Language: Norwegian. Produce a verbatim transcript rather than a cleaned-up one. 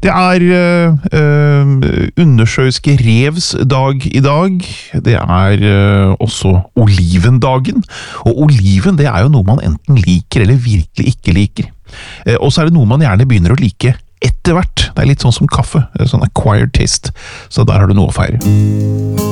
Det er uh, uh, undersjøiske revs dag i dag. Det er uh, også olivendagen. Og oliven, det er jo noe man enten liker eller virkelig ikke liker. Uh, og så er det noe man gjerne begynner å like etter hvert. Det er litt sånn som kaffe, sånn acquired taste. Så der har du noe å feire.